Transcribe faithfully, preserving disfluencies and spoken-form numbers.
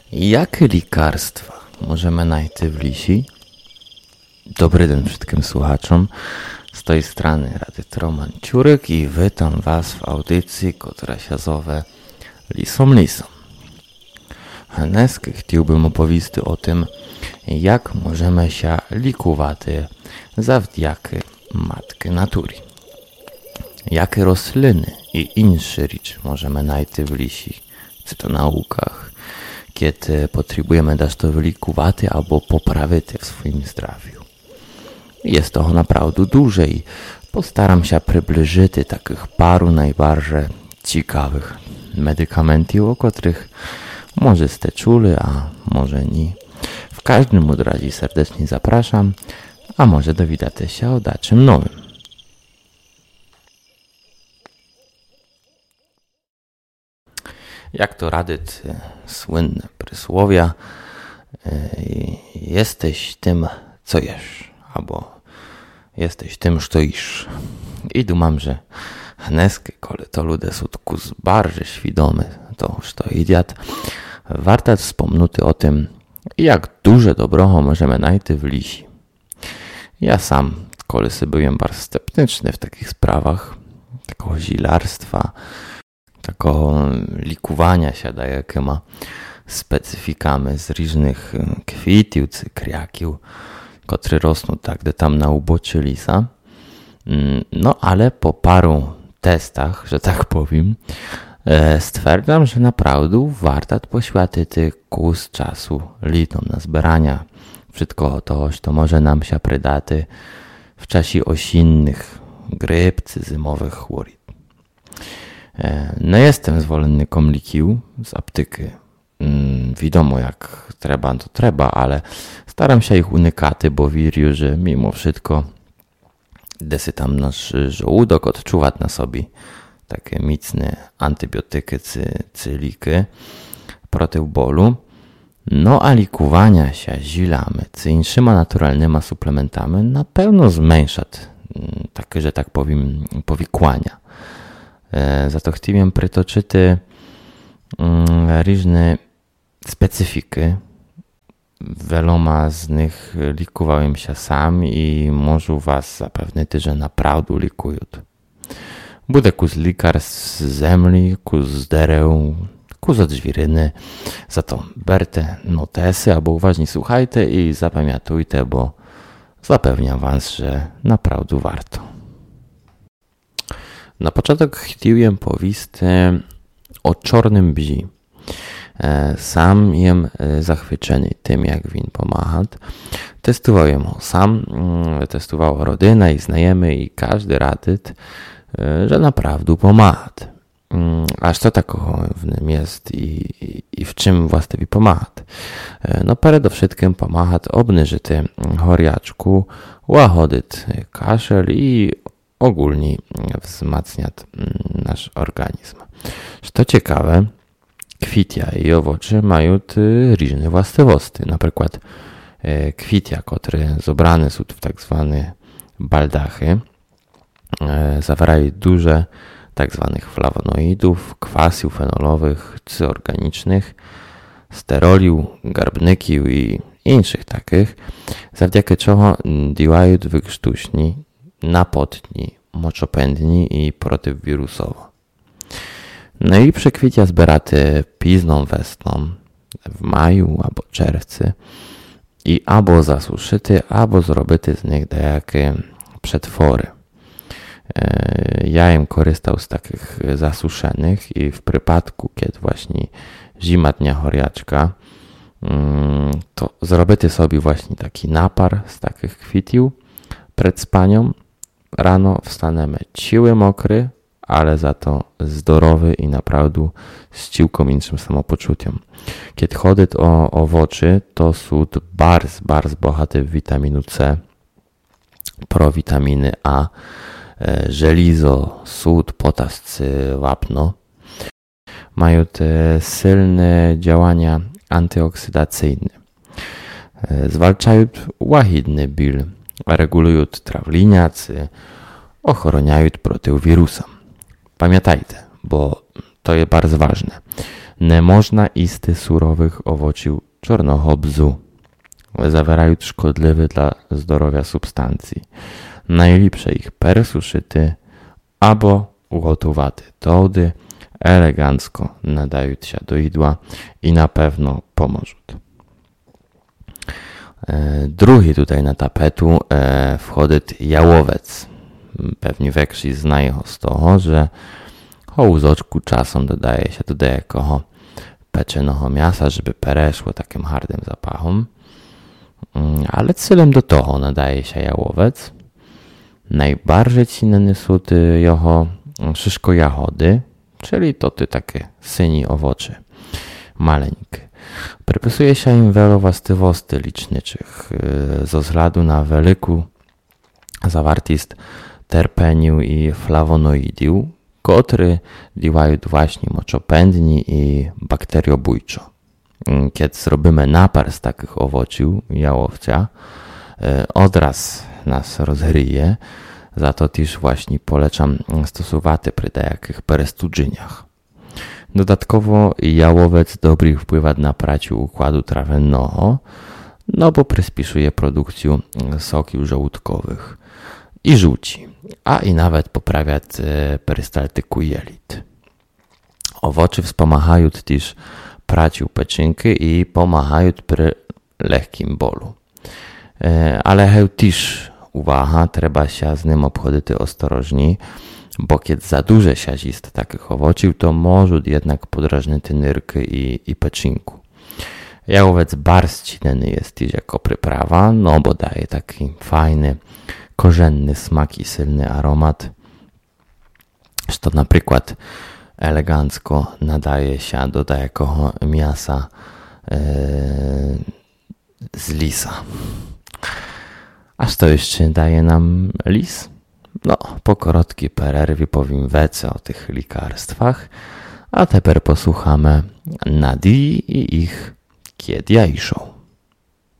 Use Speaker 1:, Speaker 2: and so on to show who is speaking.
Speaker 1: Jakie lekarstwa możemy znaleźć w lisi? Dobry dzień wszystkim słuchaczom. Z tej strony Radyt Roman Ciurek i witam Was w audycji, która się zowie Lisom Lisom. Dnes chciałbym opowiedzieć o tym, jak możemy się likować zawdzięki matki natury. Jakie rośliny i inne rzeczy możemy znaleźć w lisi, czy to na łukach, kiedy potrzebujemy dać to wylikować albo poprawić w swoim zdrowiu. Jest to naprawdę duże i postaram się przybliżyć takich paru najbardziej ciekawych medykamentów, o których może ste czuli, a może nie. W każdym razie serdecznie zapraszam, a może dowiecie się o czym nowym. Jak to radyt słynne przysłowia, jesteś tym, co jesz, albo jesteś tym, co isz. I dumam, że dneski, kole to ludzie są bardziej świadomi to, co idą, warto wspomnieć o tym, jak duże dobro możemy znaleźć w lisi. Ja sam, kole sobie byłem bardzo sceptyczny w takich sprawach, takiego zilarstwa, takiego likowania się jakima specyfikami z różnych kwiatów czy kriakiów, które rosną tak, gdy tam na uboczy lisa. No ale po paru testach, że tak powiem, stwierdzam, że naprawdę warto poświęcić kus czasu litom na zbierania wszystko to, co może nam się przydać w czasie osinnych gryp czy zimowych chorób. No jestem zwolennikiem likiów z apteki. Wiadomo, jak trzeba, to trzeba, ale staram się ich unikać, bo wierzę, że mimo wszystko desy tam nasz żołądek odczuwać na sobie takie mocne antybiotyki czy, czy liki przeciw bólu. No a likowania się zilami czy innymi naturalnymi suplementami na pewno zmniejsza takie, że tak powiem, powikłania. Za to chciałem przytoczyć różne specyfiki. Wieloma z nich likowałem się sam i może Was zapewnić, że naprawdę likują. Bude kus likar z zemli, kus z dereł, kus od zwieryny. Za to berte notesy albo uważnie słuchajcie i zapamiętujcie, bo zapewniam Was, że naprawdę warto. Na początek chciałem powiedzieć o czarnym bzi. Sam jem zachwycony tym, jak win pomaga. Testowałem go sam, testowała rodzina i znajomy i każdy radyt, że naprawdę pomaga. Aż co takiego w nim jest i, i, i w czym właściwie pomaga? No przede wszystkim pomaga obniżyć choriaczku, łagodzić kaszel i ogólnie wzmacniać nasz organizm. Co ciekawe, kwiaty i owoce mają różne właściwości. Na przykład kwiaty, które zebrane są w tak zwane baldachy, zawierają dużo tak zwanych flawonoidów, kwasów fenolowych czy organicznych, steroliów, garbników i innych takich, zawdzięki czego działają wykrztuśni, napotni, moczopędni i przeciwwirusowo. Najlepsze kwiaty zbieracie późną wiosną, w maju albo czerwcu i albo zasuszycie, albo zrobicie z nich jakie przetwory. Ja im korzystał z takich zasuszonych i w przypadku, kiedy właśnie zima dnia choriaczka, to zrobicie sobie właśnie taki napar z takich kwiatów przed spaniem. Rano wstaniemy ciły mokry, ale za to zdrowy i naprawdę z ciłką innym samopoczuciem. Kiedy chodzi o owoce, to są bardzo, bardzo bogate w witaminę C, prowitaminy A, żelizo, sód, potas, wapno. Mają te silne działania antyoksydacyjne. Zwalczają łachidny bil, regulują trawlenia, ochroniają przeciw wirusom. Pamiętajcie, bo to jest bardzo ważne, Nie można isty surowych owocił czarnego bzu. Zawierają szkodliwe dla zdrowia substancji. Najlepsze ich persuszyty albo ugotowaty tody elegancko nadają się do jedła i na pewno pomożą. Drugi tutaj na tapetu e, wchodzi jałowiec. Pewnie większość zna go z toho, że o łzoczku czasem dodaje się do jakiego peczonego mięsa, żeby pereszło takim hardym zapachom. Ale celem do toho nadaje się jałowiec. Najbardziej cenne są jego szyszko jahody, czyli to ty takie syni owoce, maleńkie. Przypisuje się im wiele właściwości liczniczych ze względu na wielką zawartość terpeniu i flawonoidiów, które działają właśnie moczopędnie i bakteriobójczo. Kiedy zrobimy napar z takich owoców jałowca, odraz nas rozgryje, za to też właśnie polecam stosować przy takich perestudzyniach. Dodatkowo jałowiec dobry wpływa na pracę układu trawiennego, no bo przyspieszuje produkcję soków żołądkowych i żółci, a i nawet poprawia perystaltyku jelit. Owoce wspomagają też pracę peczynki i pomagają przy lekkim bólu. Ale hej też uwaga, trzeba się z nim obchodzić ostrożnie, bo kiedy za duże się zjist takich owoców, to może jednak podrażnić nyrki i, i peczynku. Jałowiec bardzo cenny jest też jako przyprawa, no bo daje taki fajny, korzenny smak i silny aromat, co na przykład elegancko nadaje się do takiego mięsa yy, z lisa. A co jeszcze daje nam lis? No, po krótkiej przerwie powiem więcej o tych lekarstwach, a teraz posłuchamy Nadii i ich Kiedy ja iszą.